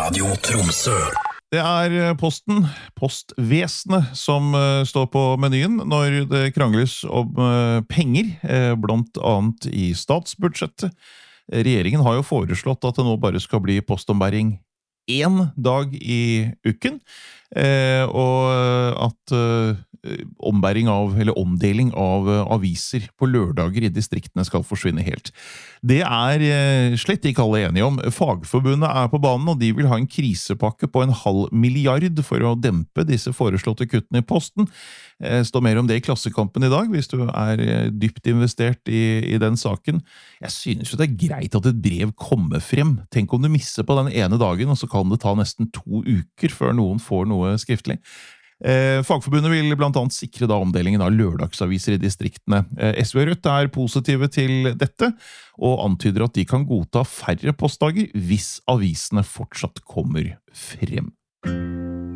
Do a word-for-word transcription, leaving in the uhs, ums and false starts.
Radio Tromsø. Det er posten, postvesenet, som står på menyen når det krangles om penger, blant annet i statsbudsjettet. Regjeringen har jo foreslått at det nå bare skal bli postombæring en dag i uken, og at ombæring av, eller omdeling av aviser på lørdager i distriktene skal forsvinne helt. Det er slett ikke alle enige om. Fagforbundet er på banen, og de vil ha en krisepakke på en halv milliard for å dempe disse foreslåtte kuttene i posten. Står mer om det i Klassekampen i dag, hvis du er dypt investert i, i den saken. Jeg synes jo det er greit at et brev kommer frem. Tenk om du misser på den ene dagen, og så kan det ta nesten to uker før noen får noe skriftlig. Eh, Fagforbundet vil blant annet sikre da omdelingen av lørdagsaviser i distriktene. Eh, S V og Rødt er positive til dette, og antyder at de kan godta færre postdager hvis avisene fortsatt kommer frem.